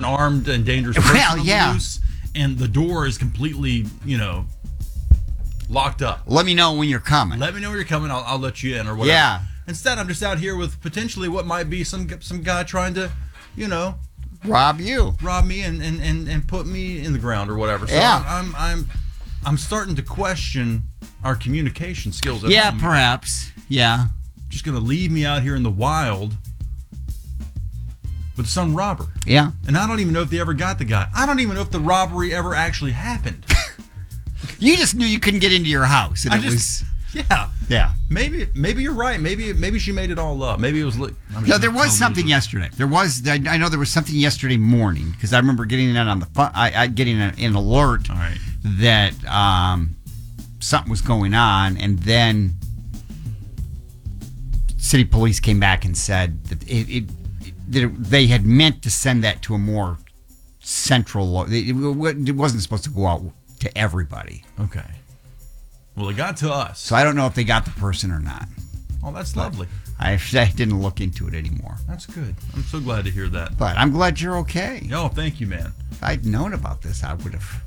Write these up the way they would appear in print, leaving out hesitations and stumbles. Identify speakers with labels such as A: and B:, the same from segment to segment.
A: armed and dangerous person
B: Well, yeah.
A: loose, and the door is completely, locked up.
B: Let me know when you're coming.
A: Let me know when you're coming. I'll let you in or whatever.
B: Yeah.
A: Instead, I'm just out here with potentially what might be some guy trying to,
B: Rob you.
A: rob me and put me in the ground or whatever. So
B: Yeah.
A: I'm starting to question our communication skills at
B: Yeah,
A: home.
B: perhaps. Yeah.
A: Just going to leave me out here in the wild with some robber.
B: Yeah.
A: And I don't even know if they ever got the guy. I don't even know if the robbery ever actually happened.
B: You just knew you couldn't get into your house, and
A: Yeah.
B: yeah.
A: Maybe you're right. Maybe she made it all up. Maybe it was like.
B: No, there was something yesterday. I know there was something yesterday morning because I remember getting that on the phone. Getting an alert
A: All right.
B: that something was going on, and then city police came back and said that they had meant to send that to a more central. It wasn't supposed to go out to everybody.
A: Okay. Well, it got to us.
B: So I don't know if they got the person or not.
A: Oh, that's lovely.
B: I didn't look into it anymore.
A: That's good. I'm so glad to hear that.
B: But I'm glad you're okay.
A: Oh, thank you, man.
B: If I'd known about this, I would have.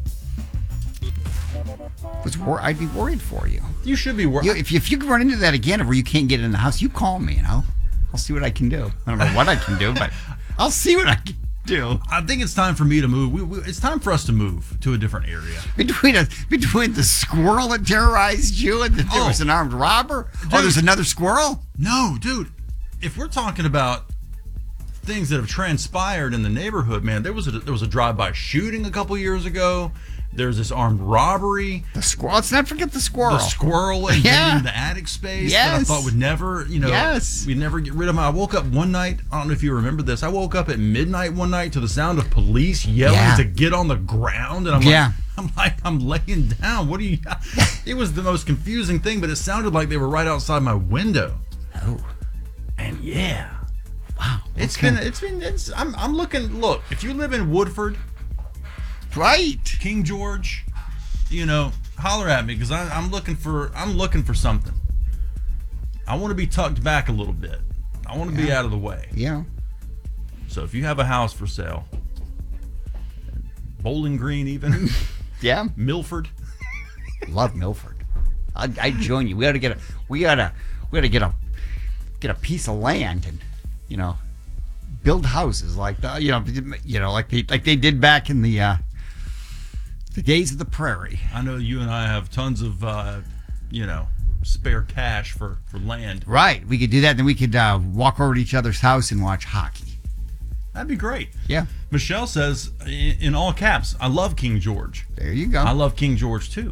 B: I'd be worried for you.
A: You should be worried.
B: If you run into that again, where you can't get in the house, you call me. I'll see what I can do. I don't know what I can do, but I'll see what I can do.
A: I think it's time for me to move. It's time for us to move to a different area.
B: Between the squirrel that terrorized you and there was an armed robber.
A: Dude.
B: There's another squirrel.
A: No, dude. If we're talking about things that have transpired in the neighborhood, man, there was a drive-by shooting a couple years ago. There's this armed robbery.
B: The squirrel. Let's not forget the squirrel.
A: The squirrel invading the attic space that I thought would never, we'd never get rid of him. I woke up one night. I don't know if you remember this. I woke up at midnight one night to the sound of police yelling to get on the ground, and I'm laying down. What do you? It was the most confusing thing, but it sounded like they were right outside my window.
B: Oh,
A: and yeah,
B: wow.
A: I'm looking. Look, if you live in Woodford.
B: Right,
A: King George, holler at me because I'm looking for something. I want to be tucked back a little bit. I want to be out of the way.
B: Yeah.
A: So if you have a house for sale, Bowling Green even,
B: yeah,
A: Milford,
B: love Milford. I join you. We got to get a piece of land and build houses like that. Like they did back in the days of the prairie.
A: I know you and I have tons of, spare cash for land.
B: Right. We could do that. Then we could walk over to each other's house and watch hockey.
A: That'd be great.
B: Yeah.
A: Michelle says, in all caps, I love King George.
B: There you go.
A: I love King George, too.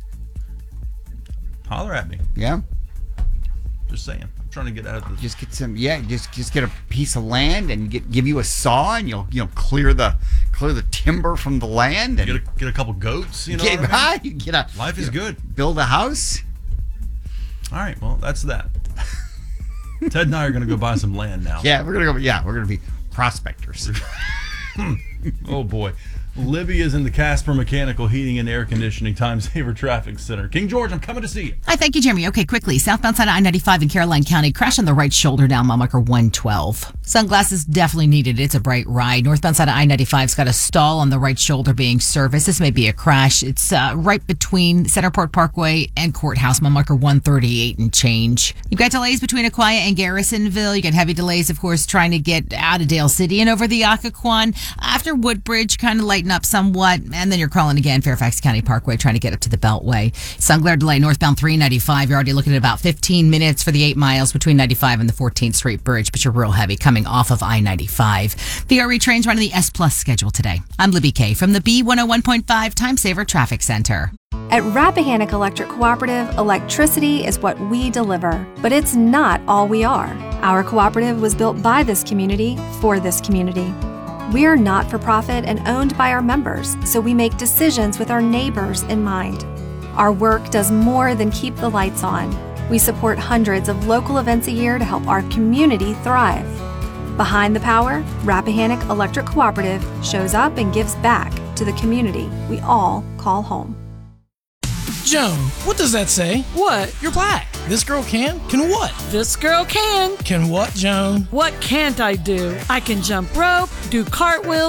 A: Holler at me.
B: Yeah.
A: Just saying. I'm trying to get out of this.
B: Just get some. Yeah. Just get a piece of land and give you a saw and you'll clear the timber from the land and
A: get a couple goats. Life is good.
B: Build a house.
A: All right. Well, that's that. Ted and I are going to go buy some land now.
B: Yeah, we're gonna go. Yeah, we're gonna be prospectors.
A: Oh boy. Libby is in the Casper Mechanical Heating and Air Conditioning Time Saver Traffic Center. King George, I'm coming to see you.
C: Hi, thank you, Jeremy. Okay, quickly. Southbound side of I-95 in Caroline County. Crash on the right shoulder down mile marker 112. Sunglasses definitely needed. It's a bright ride. Northbound side of I-95's got a stall on the right shoulder being serviced. This may be a crash. It's right between Centerport Parkway and Courthouse, mile marker 138 and change. You've got delays between Aquia and Garrisonville. You got heavy delays, of course, trying to get out of Dale City and over the Occoquan. After Woodbridge, kind of lighten up somewhat, and then you're crawling again Fairfax County Parkway trying to get up to the Beltway. Sun-glare delay northbound 395. You're already looking at about 15 minutes for the 8 miles between 95 and the 14th Street Bridge, but you're real heavy coming off of I-95. VRE trains running the S-Plus schedule today. I'm Libby Kay from the B101.5 Time Saver Traffic Center.
D: At Rappahannock Electric Cooperative, electricity is what we deliver, but it's not all we are. Our cooperative was built by this community for this community. We're not-for-profit and owned by our members, so we make decisions with our neighbors in mind. Our work does more than keep the lights on. We support hundreds of local events a year to help our community thrive. Behind the power, Rappahannock Electric Cooperative shows up and gives back to the community we all call home.
E: Joan, what does that say?
F: What?
E: You're black. This girl can? Can what?
F: This girl can.
E: Can what, Joan?
F: What can't I do? I can jump rope, do cartwheels,